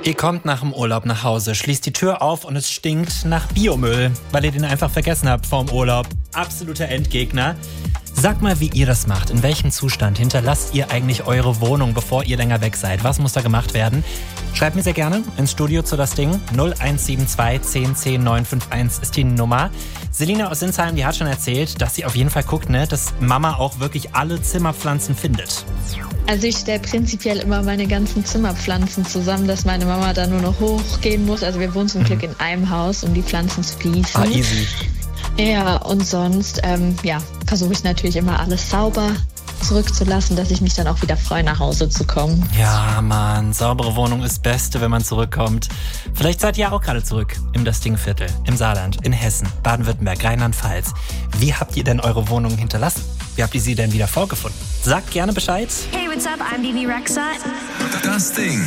Ihr kommt nach dem Urlaub nach Hause, schließt die Tür auf und es stinkt nach Biomüll, weil ihr den einfach vergessen habt vorm Urlaub. Absoluter Endgegner. Sag mal, wie ihr das macht. In welchem Zustand hinterlasst ihr eigentlich eure Wohnung, bevor ihr länger weg seid? Was muss da gemacht werden? Schreibt mir sehr gerne ins Studio zu das Ding. 0172 10 10 951 ist die Nummer. Selina aus Sinsheim, die hat schon erzählt, dass sie auf jeden Fall guckt, ne, dass Mama auch wirklich alle Zimmerpflanzen findet. Also ich stelle prinzipiell immer meine ganzen Zimmerpflanzen zusammen, dass meine Mama da nur noch hochgehen muss. Also wir wohnen zum Glück in einem Haus, um die Pflanzen zu gießen. Ah, easy. Ja, und sonst versuche ich natürlich immer alles sauber zurückzulassen, dass ich mich dann auch wieder freue, nach Hause zu kommen. Ja, Mann, saubere Wohnung ist das Beste, wenn man zurückkommt. Vielleicht seid ihr auch gerade zurück im Das Ding-Viertel, im Saarland, in Hessen, Baden-Württemberg, Rheinland-Pfalz. Wie habt ihr denn eure Wohnung hinterlassen? Wie habt ihr sie denn wieder vorgefunden? Sagt gerne Bescheid. Hey, what's up? I'm Bibi Rexha. Das Ding.